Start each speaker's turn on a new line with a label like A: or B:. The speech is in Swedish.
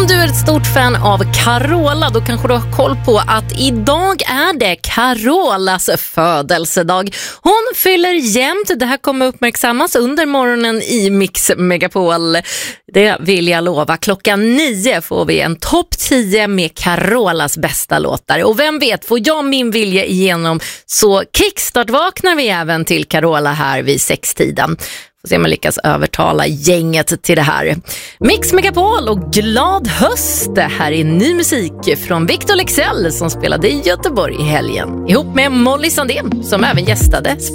A: Om du är ett stort fan av Carola, då kanske du har koll på att idag är det Carolas födelsedag. Hon fyller jämnt. Det här kommer uppmärksammas under morgonen i Mix Megapol. Det vill jag lova. 9:00 får vi en topp 10 med Carolas bästa låtar. Och vem vet, får jag min vilja igenom så kickstart vaknar vi även till Carola här vid 6-tiden. Får se om man lyckas övertala gänget till det här. Mix Megapol och glad höst. Det här är ny musik från Victor Leksell som spelade i Göteborg i helgen. Ihop med Molly Sandén som även gästade